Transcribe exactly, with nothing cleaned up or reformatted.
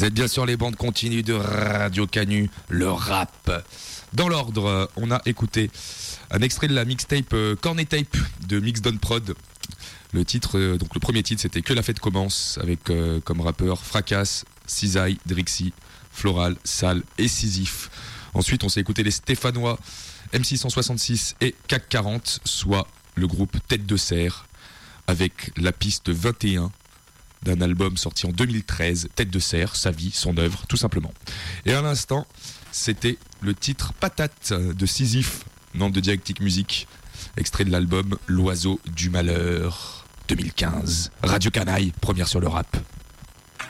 Vous êtes bien sur les bandes continues de Radio Canu, le rap. Dans l'ordre, on a écouté un extrait de la mixtape euh, Cornet Tape de Mixdown Prod. Le titre, euh, donc le premier titre, c'était Que la fête commence, avec euh, comme rappeurs Fracas, Cisaille, Drixie, Floral, Sal et Sisyphe. Ensuite, on s'est écouté les Stéphanois, M six cent soixante-six et C A C quarante, soit le groupe Tête de Serre, avec la piste vingt et un d'un album sorti en deux mille treize, Tête de Serre, sa vie, son œuvre, tout simplement. Et à l'instant, c'était le titre Patate de Sisyphe, membre de Dialectique Musique, extrait de l'album L'Oiseau du Malheur, deux mille quinze. Radio Canaille, première sur le rap.